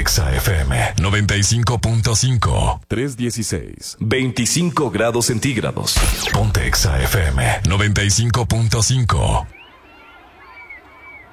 Exa FM 95.5. 316. 25 grados centígrados. Ponte Exa FM 95.5.